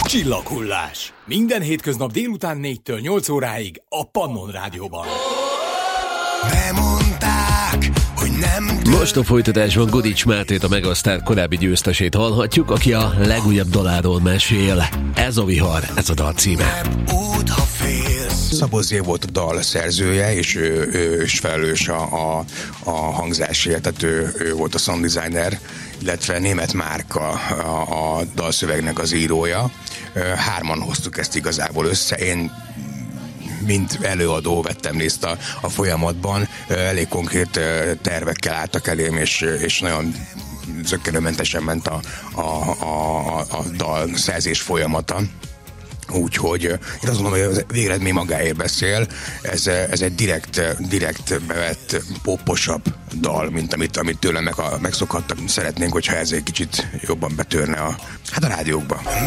Csillaghullás. Minden hétköznap délután 4-től 8 óráig a Pannon Rádióban. Bemondták, hogy nem... Most a folytatásban Godics Mátét, a Megasztár korábbi győztesét hallhatjuk, aki a legújabb daláról mesél. Ez a vihar, ez a dal címe. Szabó Zé volt a dal szerzője, és ő is felelős a hangzásért, tehát ő volt a sound designer, illetve Németh Márka a dalszövegnek az írója. Hárman hoztuk ezt igazából össze. Én mint előadó vettem részt a folyamatban, elég konkrét tervekkel álltak elém, és nagyon zökkenőmentesen ment a dal szerzés folyamata. Úgyhogy én azt mondom, hogy az végeredmény magáért beszél, ez egy direkt bevett, poposabb dal, mint amit tőlem megszokhattak. Szeretnénk, hogyha ez egy kicsit jobban betörne a rádiókba.